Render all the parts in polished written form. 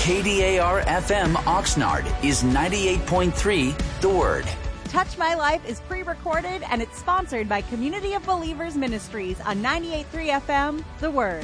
KDAR FM Oxnard is 98.3 The Word. Touch My Life is pre-recorded and it's sponsored by Community of Believers Ministries on 98.3 FM The Word.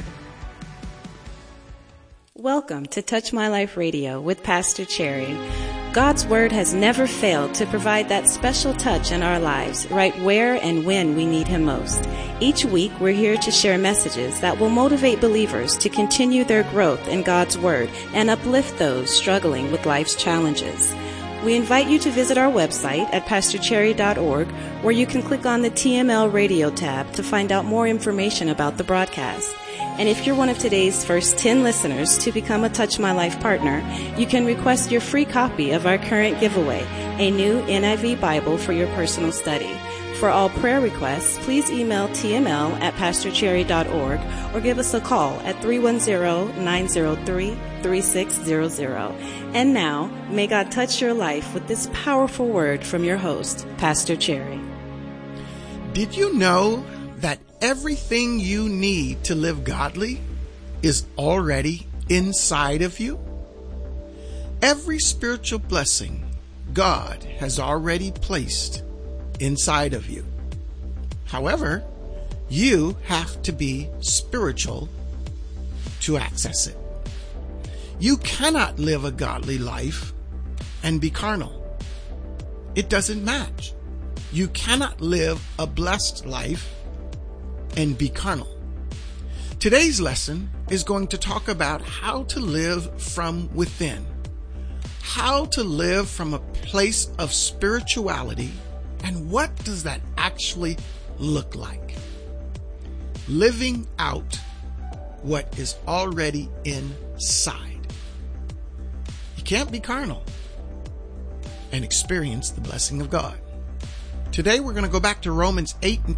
Welcome to Touch My Life Radio with Pastor Cherry. God's Word has never failed to provide that special touch in our lives, right where and when we need Him most. Each week, we're here to share messages that will motivate believers to continue their growth in God's Word and uplift those struggling with life's challenges. We invite you to visit our website at pastorcherry.org, where you can click on the TML Radio tab to find out more information about the broadcast. And if you're one of today's first 10 listeners to become a Touch My Life partner, you can request your free copy of our current giveaway, a new NIV Bible for your personal study. For all prayer requests, please email tml@pastorcherry.org or give us a call at 310-903-3600. And now, may God touch your life with this powerful word from your host, Pastor Cherry. Did you know that everything you need to live godly is already inside of you? Every spiritual blessing God has already placed inside of you. However, you have to be spiritual to access it. You cannot live a godly life and be carnal. It doesn't match. You cannot live a blessed life and be carnal. Today's lesson is going to talk about how to live from within, how to live from a place of spirituality, and what does that actually look like? Living out what is already inside. You can't be carnal and experience the blessing of God. Today we're going to go back to Romans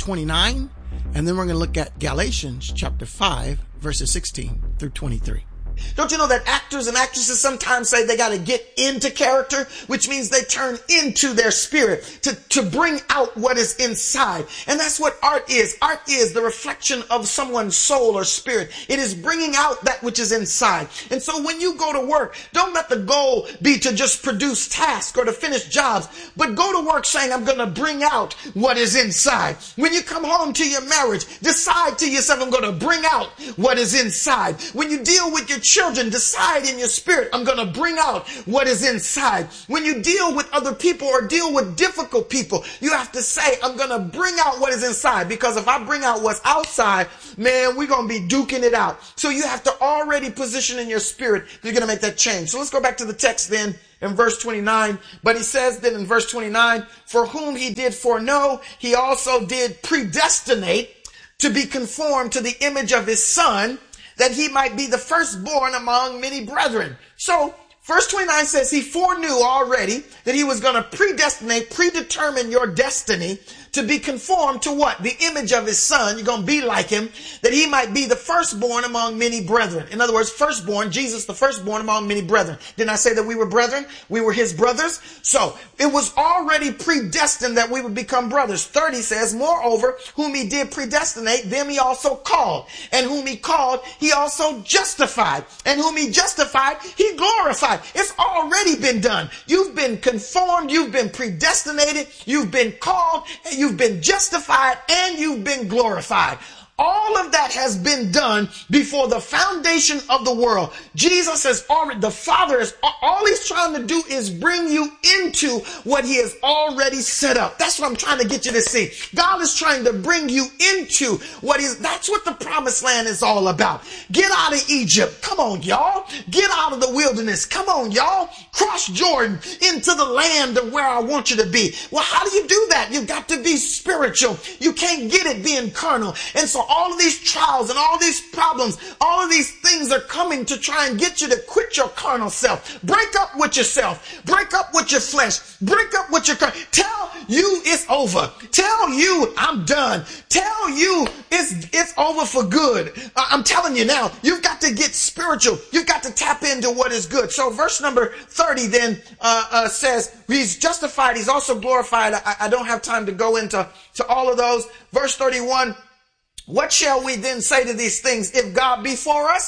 8:29. And then we're going to look at Galatians chapter 5, verses 16 through 23. Don't you know that actors and actresses sometimes say they got to get into character, which means they turn into their spirit to bring out what is inside. And that's what art is. Art is the reflection of someone's soul or spirit. It is bringing out that which is inside. And so when you go to work, don't let the goal be to just produce tasks or to finish jobs, but go to work saying, I'm going to bring out what is inside. When you come home to your marriage, decide to yourself, I'm going to bring out what is inside. When you deal with your children, decide in your spirit, I'm going to bring out what is inside. When you deal with other people or deal with difficult people, you have to say, I'm going to bring out what is inside, because if I bring out what's outside, man, we're going to be duking it out. So you have to already position in your spirit, you're going to make that change. So let's go back to the text then in verse 29. But he says then in verse 29, for whom he did foreknow, he also did predestinate to be conformed to the image of his Son, that he might be the firstborn among many brethren. So verse 29 says he foreknew already that he was going to predetermine your destiny to be conformed to what? The image of his Son. You're going to be like him, that he might be the firstborn among many brethren. In other words, firstborn, Jesus, the firstborn among many brethren. Didn't I say that we were brethren? We were his brothers. So it was already predestined that we would become brothers. 30 says, moreover, whom he did predestinate, them he also called. And whom he called, he also justified. And whom he justified, he glorified. It's already been done. You've been conformed. You've been predestinated. You've been called. You've been justified, and you've been glorified. All of that has been done before the foundation of the world. Jesus has already, the Father is, all he's trying to do is bring you into what he has already set up. That's what I'm trying to get you to see. God is trying to bring you into that's what the promised land is all about. Get out of Egypt. Come on, y'all. Get out of the wilderness. Come on, y'all. Cross Jordan into the land of where I want you to be. Well, how do you do that? You've got to be spiritual. You can't get it being carnal. And so all of these trials and all these problems, all of these things are coming to try and get you to quit your carnal self. Break up with yourself. Break up with your flesh. Break up with your tell you it's over. Tell you I'm done. Tell you it's over for good. I'm telling you now, you've got to get spiritual. You've got to tap into what is good. So verse number 30 then says he's justified. He's also glorified. I don't have time to go into all of those. Verse 31. What shall we then say to these things? If God be for us,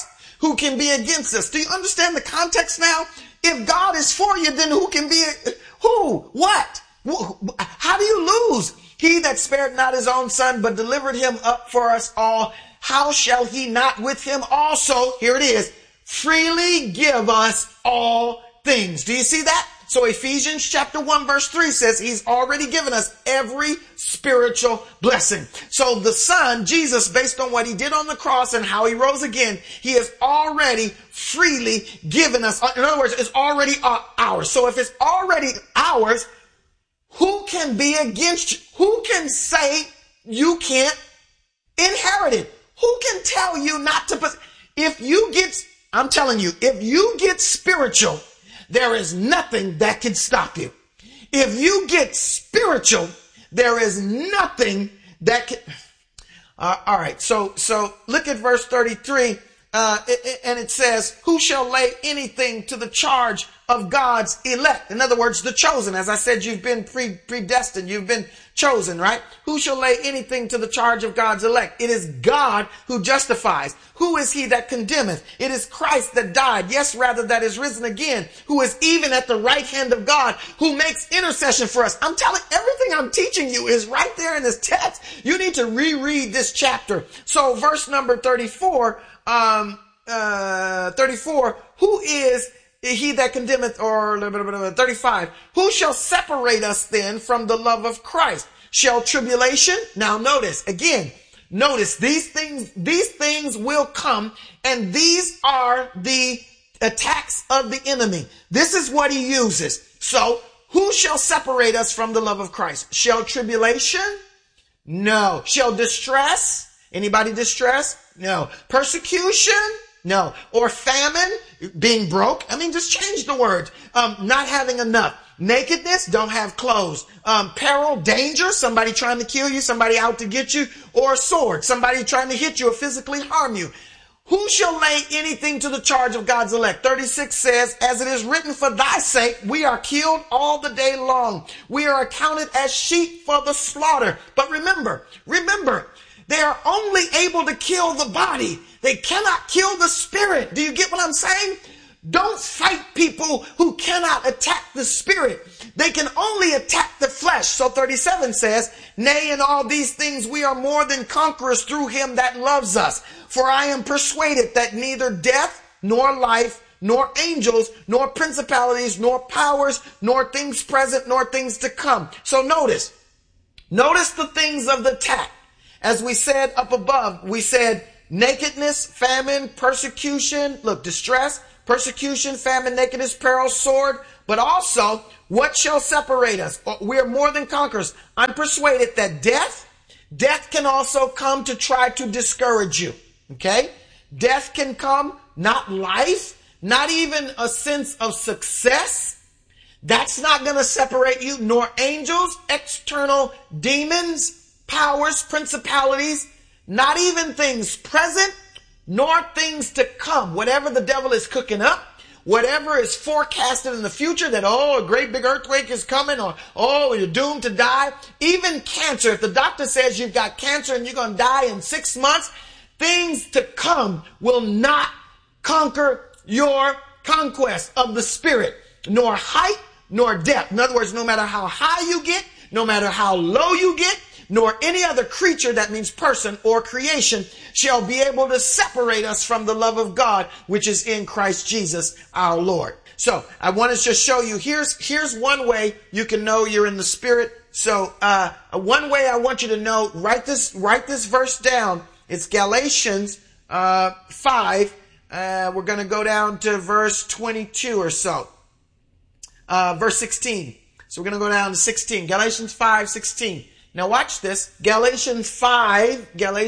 who can be against us? Do you understand the context now? If God is for you, then who can be, who, what? How do you lose? He that spared not his own son, but delivered him up for us all, how shall he not with him also, here it is, freely give us all things? Do you see that? So Ephesians chapter 1 verse 3 says he's already given us every spiritual blessing. So the Son, Jesus, based on what he did on the cross and how he rose again, he has already freely given us. In other words, it's already ours. So if it's already ours, who can be against you? Who can say you can't inherit it? Who can tell you not to? I'm telling you, if you get spiritual, there is nothing that can stop you. If you get spiritual, there is nothing that can. All right. So look at verse 33. And it says, who shall lay anything to the charge of God's elect? In other words, the chosen. As I said, you've been predestined. You've been chosen, right? Who shall lay anything to the charge of God's elect? It is God who justifies. Who is he that condemneth? It is Christ that died. Yes, rather that is risen again, who is even at the right hand of God, who makes intercession for us. I'm telling everything I'm teaching you is right there in this text. You need to reread this chapter. So verse number 34, 34, who is he that condemneth, or 35, who shall separate us then from the love of Christ? Shall tribulation? Now notice these things will come, and these are the attacks of the enemy. This is what he uses. So who shall separate us from the love of Christ? Shall tribulation? No. Shall distress? Anybody distress? No. Persecution? No. Or famine? Being broke? Just change the word. Not having enough. Nakedness? Don't have clothes. Peril? Danger? Somebody trying to kill you, somebody out to get you, or a sword, somebody trying to hit you or physically harm you. Who shall lay anything to the charge of God's elect? 36 says, as it is written, for thy sake, we are killed all the day long. We are accounted as sheep for the slaughter. But remember, they are only able to kill the body. They cannot kill the spirit. Do you get what I'm saying? Don't fight people who cannot attack the spirit. They can only attack the flesh. So 37 says, nay, in all these things we are more than conquerors through him that loves us. For I am persuaded that neither death, nor life, nor angels, nor principalities, nor powers, nor things present, nor things to come. So notice the things of the attack. As we said up above, we said nakedness, famine, persecution, distress, persecution, famine, nakedness, peril, sword, but also what shall separate us? We are more than conquerors. I'm persuaded that death can also come to try to discourage you. Okay? Death can come, not life, not even a sense of success. That's not going to separate you, nor angels, external demons, powers, principalities, not even things present, nor things to come. Whatever the devil is cooking up, whatever is forecasted in the future, that, a great big earthquake is coming, or, you're doomed to die. Even cancer, if the doctor says you've got cancer and you're going to die in 6 months, things to come will not conquer your conquest of the spirit, nor height, nor depth. In other words, no matter how high you get, no matter how low you get, nor any other creature, that means person or creation, shall be able to separate us from the love of God, which is in Christ Jesus our Lord. So I want to just show you, here's one way you can know you're in the spirit. So one way I want you to know, write this verse down. It's Galatians 5. We're going to go down to verse 22 or so. Verse 16. So we're going to go down to 16. Galatians 5:16. Now watch this. Galatians 5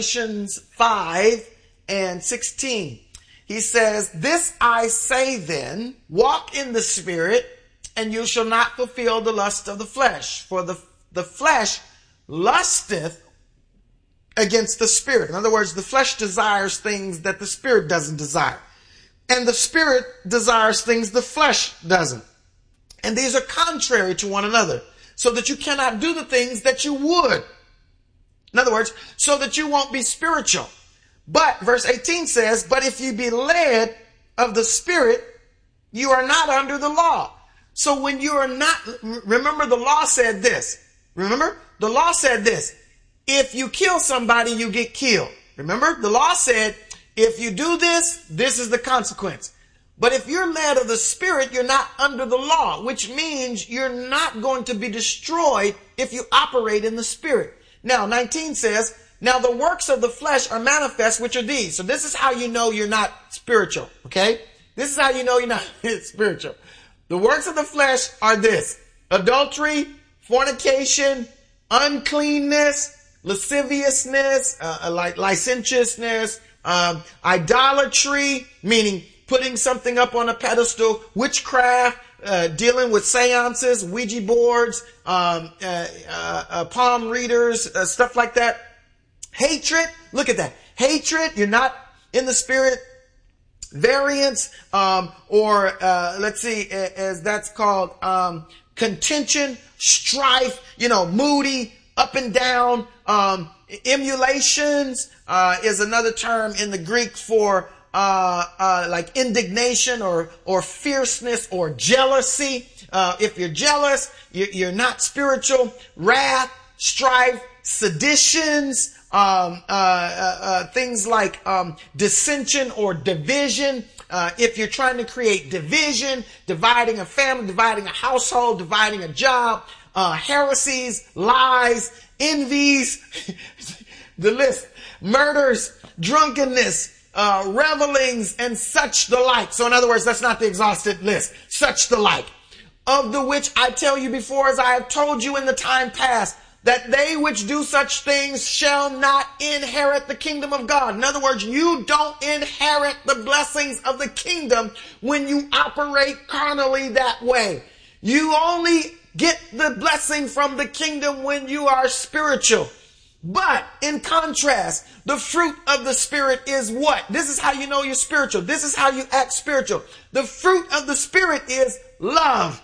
and 16. He says, this I say then, walk in the spirit, and you shall not fulfill the lust of the flesh. For the flesh lusteth against the spirit. In other words, the flesh desires things that the spirit doesn't desire. And the spirit desires things the flesh doesn't. And these are contrary to one another, so that you cannot do the things that you would. In other words, so that you won't be spiritual. But verse 18 says, but if you be led of the Spirit, you are not under the law. So when you are not, remember the law said this. Remember the law said this. If you kill somebody, you get killed. Remember the law said, if you do this, this is the consequence. But if you're led of the Spirit, you're not under the law, which means you're not going to be destroyed if you operate in the Spirit. Now, 19 says, now the works of the flesh are manifest, which are these. So this is how you know you're not spiritual, okay? This is how you know you're not spiritual. The works of the flesh are this: adultery, fornication, uncleanness, lasciviousness, licentiousness, idolatry, meaning putting something up on a pedestal, witchcraft, dealing with seances, Ouija boards, palm readers, stuff like that. Hatred, look at that. Hatred, you're not in the Spirit. Variance, let's see, as that's called, contention, strife, moody, up and down. Emulations, is another term in the Greek for, like indignation or fierceness or jealousy. If you're jealous, you're not spiritual. Wrath, strife, seditions, things like dissension or division. If you're trying to create division, dividing a family, dividing a household, dividing a job, heresies, lies, envies, the list, murders, drunkenness, revelings, and such the like. So in other words, that's not the exhaustive list. Such the like. Of the which I tell you before, as I have told you in the time past, that they which do such things shall not inherit the kingdom of God. In other words, you don't inherit the blessings of the kingdom when you operate carnally that way. You only get the blessing from the kingdom when you are spiritual. But in contrast, the fruit of the Spirit is what? This is how you know you're spiritual. This is how you act spiritual. The fruit of the Spirit is love,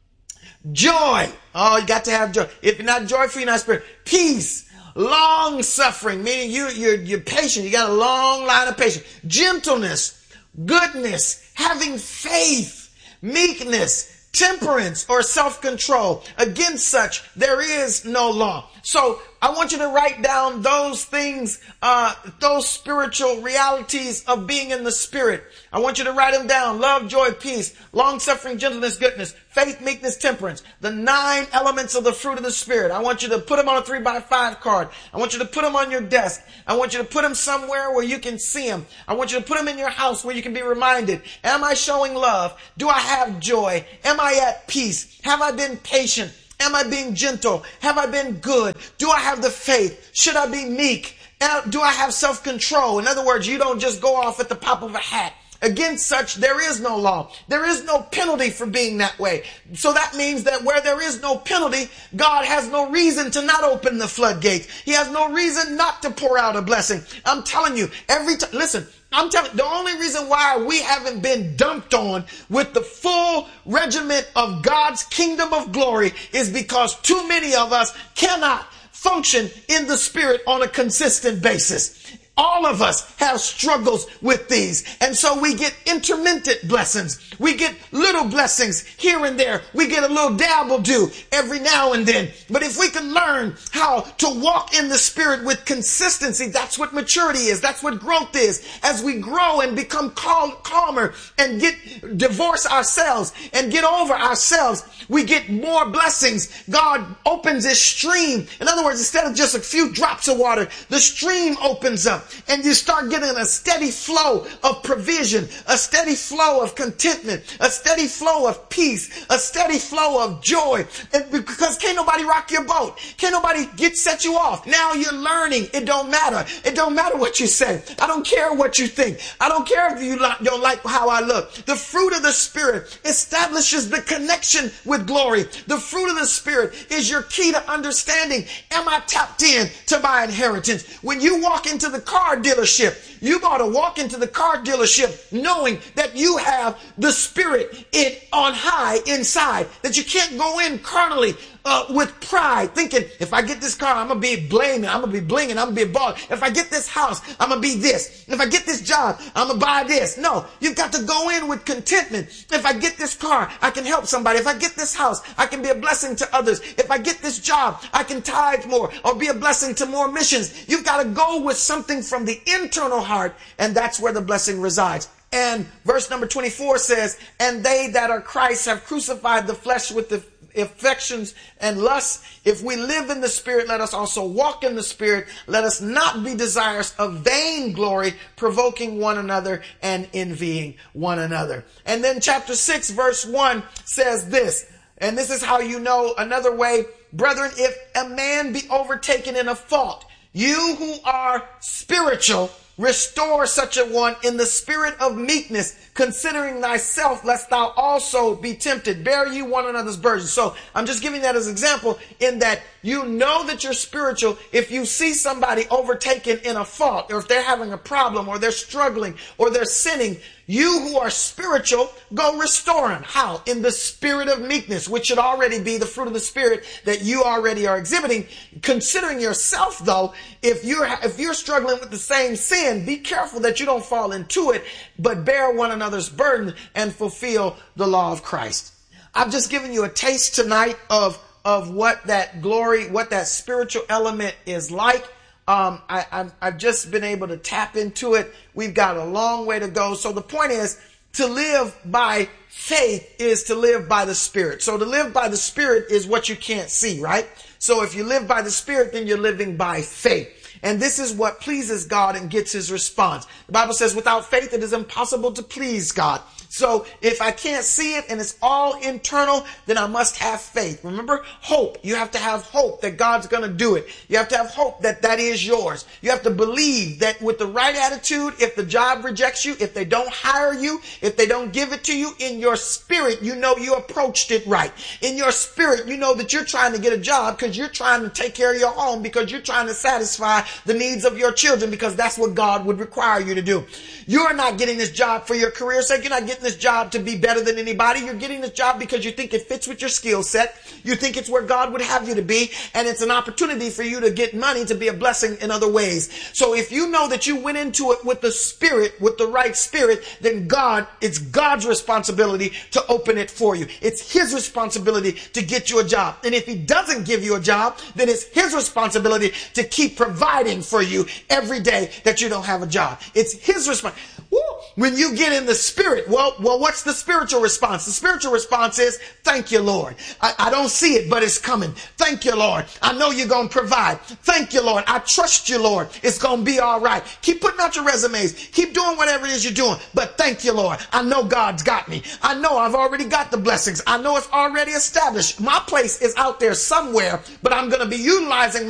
joy. Oh, you got to have joy. If you're not joyful, you're not spiritual. Peace, long suffering, meaning you're patient. You got a long line of patience. Gentleness, goodness, having faith, meekness, temperance, or self-control. Against such, there is no law. So I want you to write down those things, those spiritual realities of being in the Spirit. I want you to write them down. Love, joy, peace, long-suffering, gentleness, goodness, faith, meekness, temperance. The 9 elements of the fruit of the Spirit. I want you to put them on a 3x5 card. I want you to put them on your desk. I want you to put them somewhere where you can see them. I want you to put them in your house where you can be reminded. Am I showing love? Do I have joy? Am I at peace? Have I been patient? Am I being gentle? Have I been good? Do I have the faith? Should I be meek? Do I have self-control? In other words, you don't just go off at the pop of a hat. Against such, there is no law. There is no penalty for being that way. So that means that where there is no penalty, God has no reason to not open the floodgates. He has no reason not to pour out a blessing. I'm telling you, every time, listen, I'm telling you, the only reason why we haven't been dumped on with the full regiment of God's kingdom of glory is because too many of us cannot function in the Spirit on a consistent basis. All of us have struggles with these. And so we get intermittent blessings. We get little blessings here and there. We get a little dabble do every now and then. But if we can learn how to walk in the Spirit with consistency, that's what maturity is. That's what growth is. As we grow and become calmer and divorce ourselves and get over ourselves, we get more blessings. God opens his stream. In other words, instead of just a few drops of water, the stream opens up. And you start getting a steady flow of provision, a steady flow of contentment, a steady flow of peace, a steady flow of joy. And because can't nobody rock your boat. Can't nobody set you off. Now you're learning. It don't matter. It don't matter what you say. I don't care what you think. I don't care if you don't like how I look. The fruit of the Spirit establishes the connection with glory. The fruit of the Spirit is your key to understanding. Am I tapped in to my inheritance? When you walk into the car dealership, you got to walk into the car dealership knowing that you have the Spirit on high inside, that you can't go in carnally with pride, thinking, if I get this car, I'm going to be blaming, I'm going to be blinging, I'm going to be a boss. If I get this house, I'm going to be this. If I get this job, I'm going to buy this. No, you've got to go in with contentment. If I get this car, I can help somebody. If I get this house, I can be a blessing to others. If I get this job, I can tithe more or be a blessing to more missions. You've got to go with something from the internal heart, and that's where the blessing resides. And verse number 24 says, and they that are Christ have crucified the flesh with the affections and lusts. If we live in the Spirit, let us also walk in the Spirit. Let us not be desirous of vain glory, provoking one another and envying one another. And then chapter 6 verse 1 says this, and this is how you know another way. Brethren, if a man be overtaken in a fault, you who are spiritual, restore such a one in the spirit of meekness, considering thyself, lest thou also be tempted. Bear ye one another's burdens. So I'm just giving that as an example in that you know that you're spiritual if you see somebody overtaken in a fault, or if they're having a problem, or they're struggling, or they're sinning. You who are spiritual, go restore them. How? In the spirit of meekness, which should already be the fruit of the Spirit that you already are exhibiting. Considering yourself, though, if you're struggling with the same sin, be careful that you don't fall into it, but bear one another's burden and fulfill the law of Christ. I've just given you a taste tonight of what that glory, what that spiritual element is like. I've just been able to tap into it. We've got a long way to go. So the point is, to live by faith is to live by the Spirit. So to live by the Spirit is what you can't see, right? So if you live by the Spirit, then you're living by faith. And this is what pleases God and gets his response. The Bible says, without faith, it is impossible to please God. So if I can't see it and it's all internal, then I must have faith. Remember, hope. You have to have hope that God's going to do it. You have to have hope that that is yours. You have to believe that with the right attitude, if the job rejects you, if they don't hire you, if they don't give it to you, in your spirit, you know you approached it right. In your spirit, you know that you're trying to get a job because you're trying to take care of your home, because you're trying to satisfy the needs of your children, because that's what God would require you to do. You're not getting this job for your career's sake. You're not getting this job to be better than anybody. You're getting this job because you think it fits with your skill set. You think it's where God would have you to be, and it's an opportunity for you to get money to be a blessing in other ways. So if you know that you went into it with the Spirit, with the right spirit, then it's God's responsibility to open it for you. It's his responsibility to get you a job. And if he doesn't give you a job, then it's his responsibility to keep providing for you every day that you don't have a job. It's his responsibility. When you get in the Spirit, well, what's the spiritual response? The spiritual response is, thank you, Lord. I don't see it, but it's coming. Thank you, Lord. I know you're going to provide. Thank you, Lord. I trust you, Lord. It's going to be all right. Keep putting out your resumes. Keep doing whatever it is you're doing. But thank you, Lord. I know God's got me. I know I've already got the blessings. I know it's already established. My place is out there somewhere, but I'm going to be utilizing